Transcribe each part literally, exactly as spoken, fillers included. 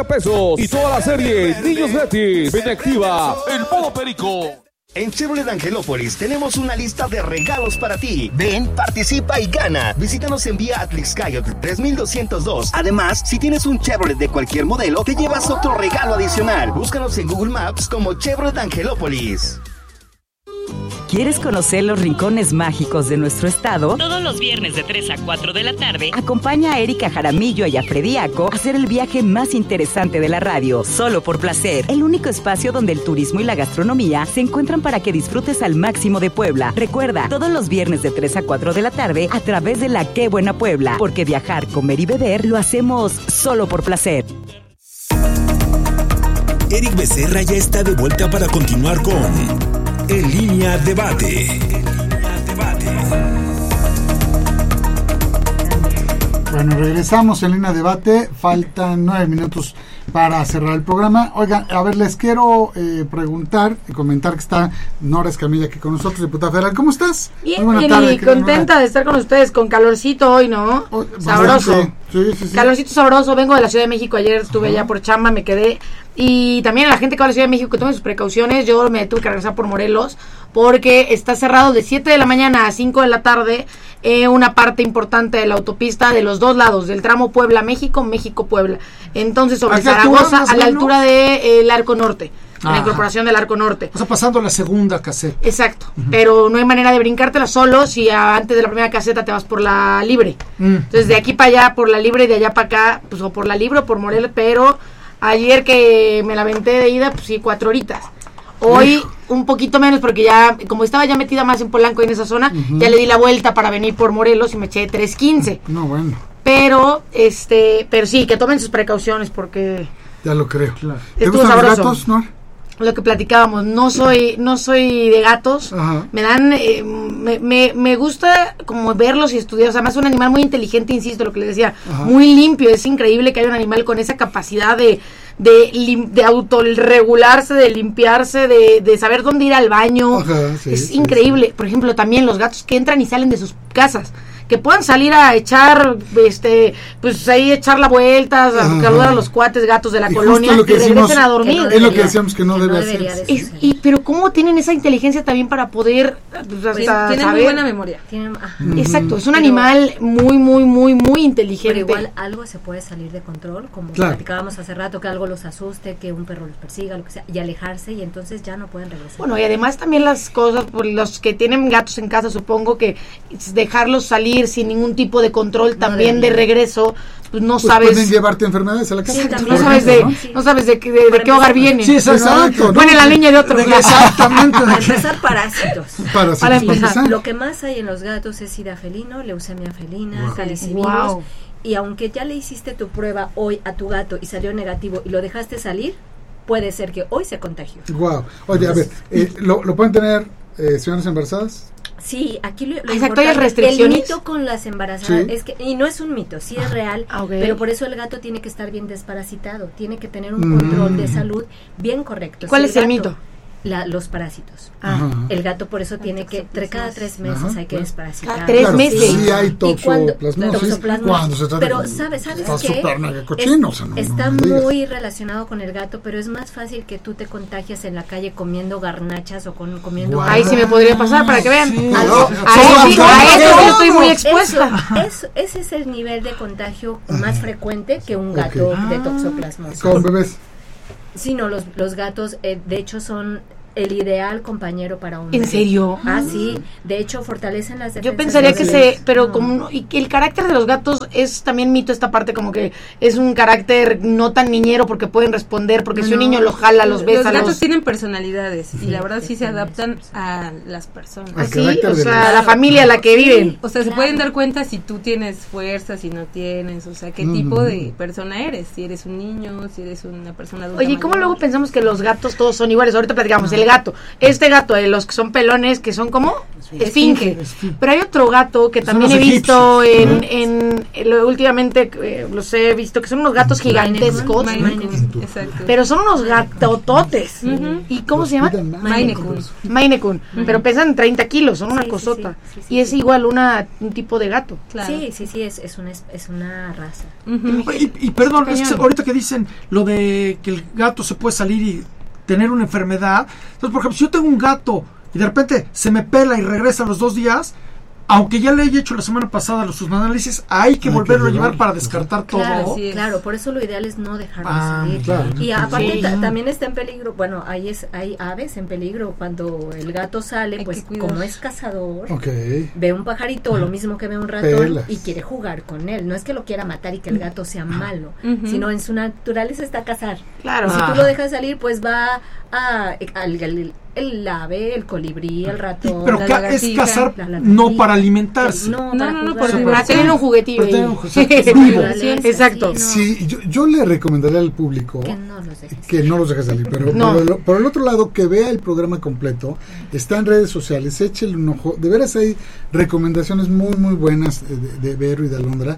pesos y toda la serie Niños gratis. Ven, activa el modo perico. En Chevrolet Angelópolis tenemos una lista de regalos para ti. Ven, participa y gana. Visítanos en vía Atlixcayotl tres mil doscientos dos. Además, si tienes un Chevrolet de cualquier modelo, te llevas otro regalo adicional. Búscanos en Google Maps como Chevrolet Angelópolis. ¿Quieres conocer los rincones mágicos de nuestro estado? Todos los viernes de tres a cuatro de la tarde, acompaña a Erika Jaramillo y a Frediaco a hacer el viaje más interesante de la radio, solo por placer. El único espacio donde el turismo y la gastronomía se encuentran para que disfrutes al máximo de Puebla. Recuerda, todos los viernes de tres a cuatro de la tarde a través de la Qué Buena Puebla, porque viajar, comer y beber lo hacemos solo por placer. Eric Becerra ya está de vuelta para continuar con En Línea Debate. En Línea Debate. Bueno, regresamos en Línea Debate. Faltan nueve minutos para cerrar el programa. Oigan, a ver, les quiero eh, preguntar y comentar que está Nora Escamilla aquí con nosotros, diputada federal. ¿Cómo estás? Bien, bien, tarde, y contenta Nora de estar con ustedes, con calorcito hoy, ¿no? Oh, sabroso. Sí, sí, sí. Calorcito sabroso. Vengo de la Ciudad de México, ayer estuve allá por chamba, me quedé. Y también a la gente que va a la Ciudad de México que tome sus precauciones. Yo me tuve que regresar por Morelos porque está cerrado de siete de la mañana a cinco de la tarde eh, una parte importante de la autopista de los dos lados, del tramo Puebla-México, México-Puebla. Entonces sobre Zaragoza a la altura del de, Arco Norte. La incorporación del Arco Norte. O sea, pasando la segunda caseta. Exacto, uh-huh. Pero no hay manera de brincártela solo si a, antes de la primera caseta te vas por la Libre. Uh-huh. Entonces de aquí para allá, por la Libre, y de allá para acá, pues o por la Libre o por Morelos, pero ayer que me la aventé de ida, pues sí, cuatro horitas. Hoy Uf. un poquito menos porque ya, como estaba ya metida más en Polanco y en esa zona, uh-huh. ya le di la vuelta para venir por Morelos y me eché tres quince. No, bueno. Pero, este, pero sí, que tomen sus precauciones porque... Ya lo creo. Claro. ¿Te gustan los gatos, no? Lo que platicábamos, no soy no soy de gatos. Ajá. Me dan eh, me, me, me gusta como verlos y estudiarlos. Además es un animal muy inteligente, insisto, lo que les decía, Ajá. muy limpio. Es increíble que haya un animal con esa capacidad de de, lim, de autorregularse, de limpiarse, de, de saber dónde ir al baño. Ajá, sí, es sí, increíble. Sí. Por ejemplo, también los gatos que entran y salen de sus casas, que puedan salir a echar, este, pues ahí echar la vuelta, a saludar a los cuates gatos de la y colonia, lo que y decimos, regresen a dormir. No es lo que decíamos que no que debe no hacer. Es, y, pero cómo tienen esa inteligencia también para poder, pues, hasta tienen saber. Muy buena memoria. Tienen, uh-huh. Exacto, es un pero, animal muy, muy, muy, muy inteligente. Pero igual algo se puede salir de control, como claro. platicábamos hace rato, que algo los asuste, que un perro los persiga, lo que sea, y alejarse, y entonces ya no pueden regresar. Bueno, y además también las cosas, por los que tienen gatos en casa, supongo que dejarlos salir sin ningún tipo de control también no de regreso, pues no pues sabes. Pueden llevarte enfermedades a la casa. Sí, no, sabes de, ¿no? no sabes de, de, de, de qué hogar viene. Sí, exacto. ¿no? Ponen la leña de otro. Exactamente. Para empezar, parásitos. Parásitos. Para empezar. Lo que más hay en los gatos es sida felino, leucemia felina, wow. calicivirus. Wow. Y aunque ya le hiciste tu prueba hoy a tu gato y salió negativo y lo dejaste salir, puede ser que hoy se contagió. Wow. Oye, a ver, eh, ¿lo, ¿lo pueden tener eh, señoras embarazadas? Sí, aquí lo, lo Exacto, hay restricciones. El mito con las embarazadas sí. es que, y no es un mito, sí es real, okay. pero por eso el gato tiene que estar bien desparasitado, tiene que tener un mm. control de salud bien correcto. ¿Cuál si es el, el mito? La, los parásitos. Ajá. El gato por eso tiene que, tre, cada tres meses Ajá. hay que desparasitar. Cada tres claro, meses. Sí hay toxoplasmosis. Cuando se trata pero sabes, sabes está que cochino, es, o sea, no, está no muy relacionado con el gato, pero es más fácil que tú te contagies en la calle comiendo garnachas o con, comiendo. Wow. Ahí sí me podría pasar para que vean. Sí, Algo, no. a, eso, a eso yo estoy muy expuesta. Eso, eso, ese es el nivel de contagio más frecuente que un gato okay. de toxoplasmosis. ¿Con bebés? Sí, no, los, los gatos eh, de hecho son el ideal compañero para un ¿En serio? Ah, sí. De hecho, fortalecen las defensas. Yo pensaría que se... Pero no. como... Y que el carácter de los gatos es también mito esta parte, como que es un carácter no tan niñero porque pueden responder, porque no, si un niño lo jala, los besa. Los gatos los... tienen personalidades sí, y la verdad sí se adaptan a las personas. Así, o sea, a la familia a la que viven. O sea, se pueden dar cuenta si tú tienes fuerza, si no tienes, o sea, qué mm. tipo de persona eres, si eres un niño, si eres una persona adulta. Oye, ¿cómo luego pensamos que los gatos todos son iguales? Ahorita platicamos, el el gato. Este gato, de los que son pelones, que son como esfinge. esfinge. Pero hay otro gato que también he visto en, en, en lo, últimamente, eh, los he visto, que son unos gatos gigantescos. Exacto. Pero son unos gatototes. Uh-huh. ¿Y cómo se llama? Maine Coon. Maine Coon. Uh-huh. Pero pesan treinta kilos, son una sí, cosota. Sí, sí, sí, y es igual una, un tipo de gato. Claro. Sí, sí, sí, es, es, una, es una raza. Uh-huh. Y, y perdón, es que ahorita que dicen lo de que el gato se puede salir y tener una enfermedad. Entonces, por ejemplo, si yo tengo un gato y de repente se me pela y regresa a los dos días, aunque ya le haya hecho la semana pasada los sus análisis, hay que hay volverlo que a llevar para descartar claro, todo. Sí, claro, por eso lo ideal es no dejarlo ah, salir. Claro. Y aparte sí. t- también está en peligro, bueno, hay, es, hay aves en peligro. Cuando el gato sale, hay pues como es cazador, okay. ve un pajarito, lo mismo que ve un ratón, Pelas. y quiere jugar con él. No es que lo quiera matar y que el gato sea malo, uh-huh. sino en su naturaleza está cazar. Claro. Y si ah. tú lo dejas salir, pues va a... al, al, el ave, el colibrí, el ratón, pero la es cazar no para alimentarse. El, no, no, no, no, para, para tener un juguetillo. Exacto. Sí, yo, yo le recomendaría al público que no los deje que no los deje salir, pero no. por, el, por el otro lado, que vea el programa completo, está en redes sociales, échele un ojo. De veras hay recomendaciones muy, muy buenas de, de Vero y de Alondra.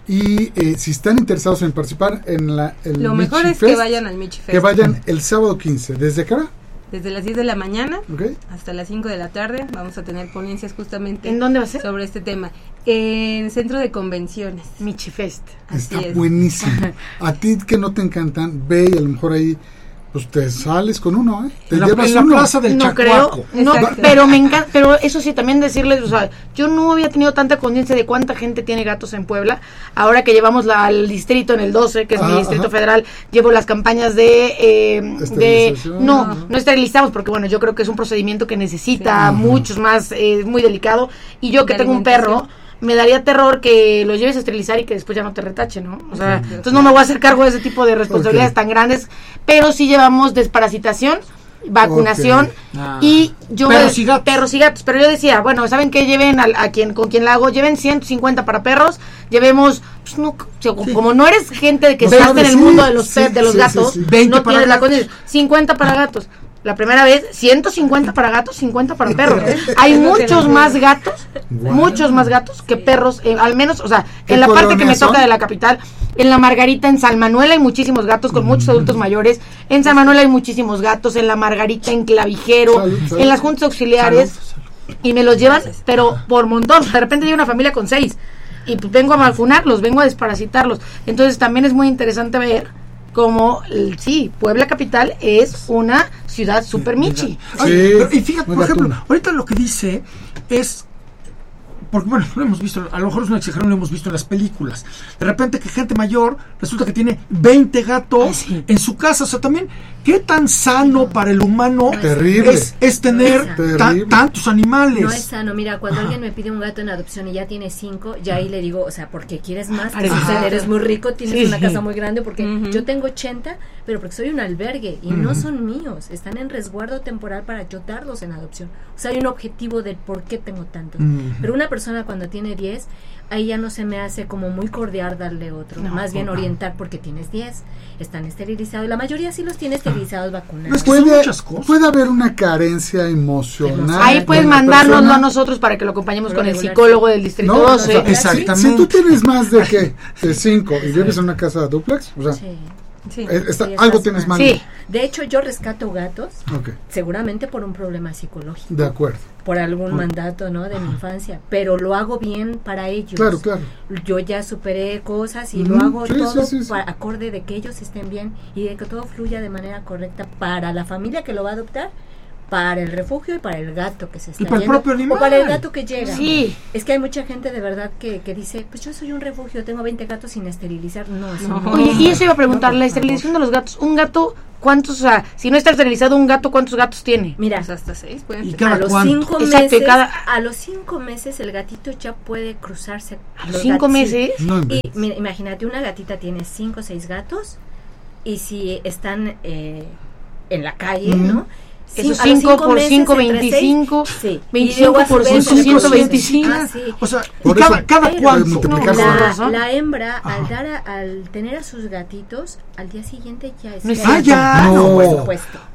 Y eh, si están interesados en participar en la el Lo Michi mejor es Fest, que vayan al Michi Fest. Que vayan el sábado quince. ¿Desde qué hora? Desde las diez de la mañana okay. hasta las cinco de la tarde vamos a tener ponencias justamente. ¿En dónde va a ser? Sobre este tema. En el Centro de Convenciones. Michi Fest. Está es. buenísimo. A ti que no te encantan, ve y a lo mejor ahí pues te sales con uno, ¿eh? Te en la, llevas en la uno. plaza del no Chacuaco. Creo, no, pero me encanta, pero eso sí, también decirles, o sea, yo no había tenido tanta conciencia de cuánta gente tiene gatos en Puebla. Ahora que llevamos la, al distrito en el doce, que es ah, mi distrito ajá. federal, llevo las campañas de, eh, de no, no, no esterilizamos, porque bueno, yo creo que es un procedimiento que necesita sí. muchos más, eh, muy delicado, y yo que tengo un perro, me daría terror que lo lleves a esterilizar y que después ya no te retache, ¿no? O sea, sí, entonces no me voy a hacer cargo de ese tipo de responsabilidades okay. tan grandes, pero sí llevamos desparasitación, vacunación okay. ah. y yo perros y gatos. perros y gatos, pero yo decía, bueno, ¿saben qué? Lleven a, a quien con quien la hago, lleven ciento cincuenta para perros, llevemos pues no, sí. como no eres gente de que estás en el sí, mundo de los sí, pet, de los sí, gatos, sí, sí. no tienes la condición, cincuenta para gatos. La primera vez, ciento cincuenta para gatos, cincuenta para perros. Hay muchos más gatos, wow. muchos más gatos que perros, eh, al menos, o sea, en la parte que me toca de la capital, en la Margarita, en San Manuel hay muchísimos gatos con mm. muchos adultos mayores, en San Manuel hay muchísimos gatos, en la Margarita, en Clavijero, salud, salud. en las juntas auxiliares, salud, salud. y me los llevan, pero por montón. De repente llega una familia con seis, y pues vengo a vacunarlos, vengo a desparasitarlos. Entonces también es muy interesante ver como, sí, Puebla capital es una ciudad super michi. Sí, pero, y fíjate, por ejemplo, tuna. ahorita lo que dice es, porque bueno, lo hemos visto, a lo mejor es una exageración, lo hemos visto en las películas. De repente que gente mayor resulta que tiene veinte gatos ah, sí. en su casa. O sea, también, ¿qué tan sano para el humano terrible. Es, es tener no es ta- tantos animales? No es sano. Mira, cuando Ajá. alguien me pide un gato en adopción y ya tiene cinco, ya ahí le digo, o sea, porque quieres más, que si eres muy rico, tienes sí. una casa muy grande, porque uh-huh. yo tengo ochenta, pero porque soy un albergue y uh-huh. no son míos, están en resguardo temporal para yo darlos en adopción. O sea, hay un objetivo del por qué tengo tantos. Uh-huh. Pero una persona cuando tiene diez, ahí ya no se me hace como muy cordial darle otro, no, más bien no. orientar porque tienes diez, están esterilizados, la mayoría sí los tiene esterilizados, vacunados. Puede, muchas cosas. Puede haber una carencia emocional. Ahí puedes mandárnoslo a nosotros para que lo acompañemos Pero con el psicólogo del distrito no, doce. Exactamente. Si, si tú tienes más de que de cinco y vives en una casa de duplex, o sea, sí. Sí, está, sí, algo tienes mal. Sí. De hecho, yo rescato gatos, okay. seguramente por un problema psicológico. De acuerdo. Por algún okay. mandato, ¿no? De Ajá. mi infancia. Pero lo hago bien para ellos. Claro, claro. Yo ya superé cosas y mm, lo hago sí, todo sí, sí, para, sí. acorde de que ellos estén bien y de que todo fluya de manera correcta para la familia que lo va a adoptar, para el refugio y para el gato que se está y para yendo, el propio animal. o para el gato que llega. Sí. Es que hay mucha gente de verdad que, que dice, pues yo soy un refugio, tengo veinte gatos sin esterilizar. No, eso no. no. Oye, y eso iba a preguntar, no, la esterilización de los gatos, un gato, ¿cuántos, o sea, si no está esterilizado un gato, cuántos gatos tiene? Mira, pues hasta seis pueden ¿Y cada a los cuánto? cinco Exacto, meses, cada... a los cinco meses el gatito ya puede cruzarse. ¿A los cinco gatos, meses? Sí. No, y mira, imagínate, una gatita tiene cinco o seis gatos y si están eh, en la calle, mm. ¿no? Eso cinco por cinco, veinticinco. Sí. veinticinco por cinco, ciento veinticinco. Ah, sí. O sea, y cada, cada cuánto. No, la, la hembra, al, dar a, al tener a sus gatitos, al día siguiente ya es. Ah, ya. No, por supuesto.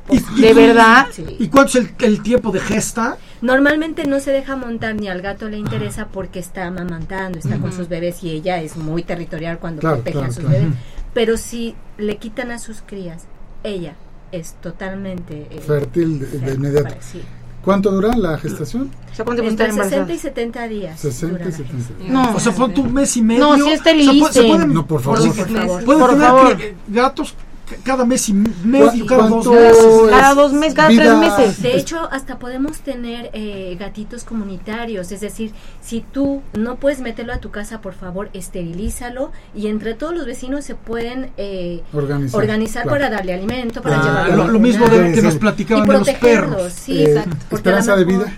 ¿Y, ¿De y, verdad? Sí. ¿Y cuánto es el, el tiempo de gesta? Normalmente no se deja montar ni al gato le interesa porque está amamantando, está uh-huh. con sus bebés y ella es muy territorial cuando claro, protege claro, a sus claro. bebés. Pero si le quitan a sus crías, ella es totalmente eh, fértil de, de inmediato. Para, sí. ¿Cuánto dura la gestación? O sea, ¿cuánto Entre sesenta y setenta días. sesenta y setenta días. No, o sea, pon tu mes y medio. No, si está listo. O sea, pueden, no, por favor. Por, por favor. Pueden por tener favor. Que, gatos cada mes y medio, cada dos meses. Cada dos meses, cada vida, tres meses. De hecho, hasta podemos tener eh, gatitos comunitarios. Es decir, si tú no puedes meterlo a tu casa, por favor, esterilízalo. Y entre todos los vecinos se pueden eh, organizar, organizar claro. para darle alimento, para claro. llevarlo. Lo, lo mismo de, que nos platicaban de los perros. Sí, eh, exacto. ¿Esperanza de vida?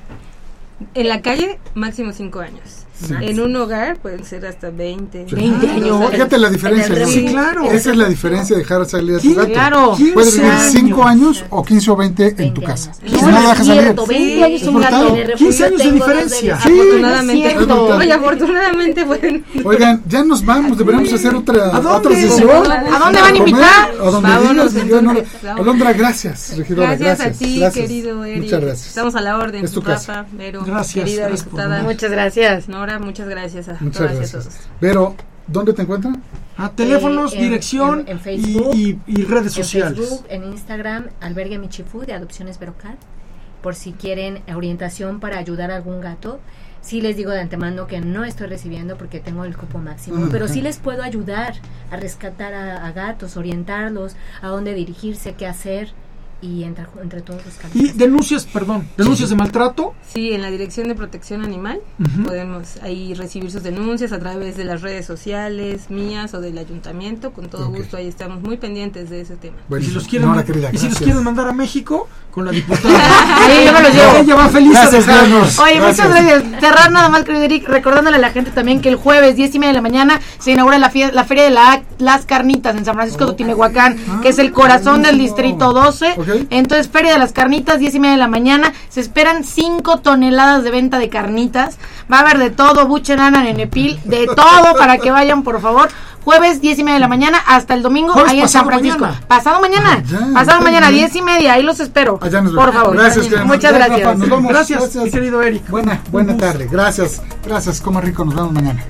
En la calle, máximo cinco años. Sí. En un hogar pueden ser hasta veinte. Sí. veinte años. Fíjate la diferencia, ¿no? Sí, claro. Esa es la diferencia de dejar salir a tu gato. Claro. Puedes vivir cinco años o quince o veinte en tu casa. No, no lo dejas salir. veinte años un gato. quince años de diferencia. Sí, afortunadamente. Oye, afortunadamente pueden. Oigan, ya nos vamos, deberíamos hacer otra, otra sesión. ¿A dónde van a invitar? A donde digas, Alondra, gracias, regidora. Gracias, gracias a ti, gracias. querido Eric. Muchas gracias. Estamos a la orden. Es tu casa. Rafa, Vero, gracias. Querida Gracias diputada. Muchas gracias. Nora, muchas gracias a Muchas todas gracias. y a todos. Pero, ¿dónde te encuentran? A teléfonos, eh, dirección en, en Facebook, y, y, y redes en sociales. Facebook, en Instagram, Albergue Michifú de Adopciones Verocat, por si quieren orientación para ayudar a algún gato. Sí les digo de antemano que no estoy recibiendo porque tengo el cupo máximo, uh-huh. pero sí les puedo ayudar a rescatar a, a gatos, orientarlos, a dónde dirigirse, qué hacer. Y entre, entre todos los casos. Y denuncias, perdón, denuncias sí. de maltrato. Sí, en la Dirección de Protección Animal uh-huh. podemos ahí recibir sus denuncias a través de las redes sociales mías o del ayuntamiento. Con todo okay. gusto, ahí estamos muy pendientes de ese tema. Bueno, y si los quieren, no, querida, y si los quieren mandar a México con la diputada. Ahí yo me los llevo. Ella va feliz gracias, a dejarnos. Oye, gracias. muchas gracias. Cerrar nada más, querido Eric, recordándole a la gente también que el jueves, diez y media de la mañana, se inaugura la, fie- la Feria de la, las Carnitas en San Francisco, oh. Totimehuacán, ah, que es el corazón del Distrito doce. Okay. Entonces, Feria de las Carnitas, diez y media de la mañana. Se esperan cinco toneladas de venta de carnitas. Va a haber de todo, buche, nana, nenepil, de todo para que vayan, por favor. Jueves, diez y media de la mañana, hasta el domingo, ahí en San Francisco. Mañana. Pasado mañana. Ah, ya, pasado mañana, bien. diez y media, ahí los espero. Allá nos por favor. Gracias, muchas ya, gracias. Rafa, nos vamos. Gracias, gracias, mi querido Eric. Buena, buena tarde. Gracias, gracias, coma rico. Nos vemos mañana.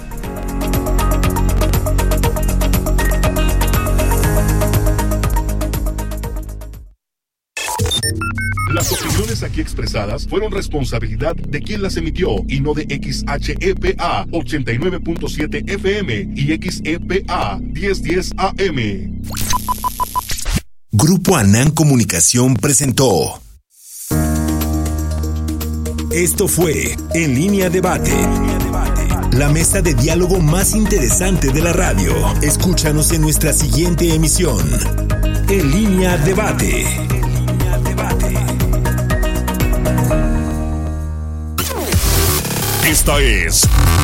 Las opiniones aquí expresadas fueron responsabilidad de quien las emitió y no de X H E P A ochenta y nueve punto siete F M y X E P A diez diez A M. Grupo Anán Comunicación presentó. Esto fue En Línea Debate. La mesa de diálogo más interesante de la radio. Escúchanos en nuestra siguiente emisión. En Línea Debate. Esta es